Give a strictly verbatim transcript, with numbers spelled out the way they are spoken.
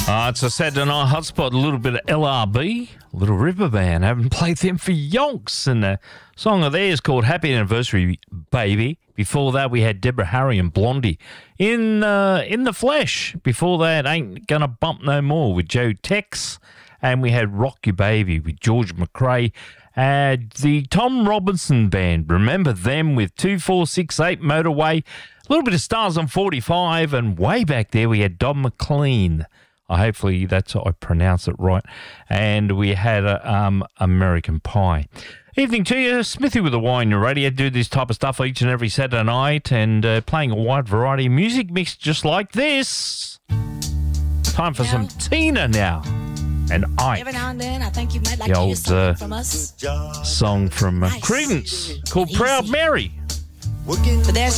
Uh, it's a Saturday night hotspot, a little bit of L R B, Little River Band. I haven't played them for yonks. And the song of theirs called Happy Anniversary, Baby. Before that, we had Deborah Harry and Blondie in uh, in the Flesh. Before that, Ain't Gonna Bump No More with Joe Tex. And we had Rock Your Baby with George McRae. And the Tom Robinson Band, remember them with two four six eight Motorway. A little bit of Stars on forty-five. And way back there, we had Don McLean. Uh, hopefully that's I pronounce it right. And we had uh, um, American Pie. Evening to you, Smithy with the Y on your radio. Do this type of stuff each and every Saturday night and uh, playing a wide variety of music mixed just like this. Time for some Tina now. And Ike. Every now and then, I think you might like the to hear old something uh, from us. song from uh, Nice. Creedence called Proud Mary. But there's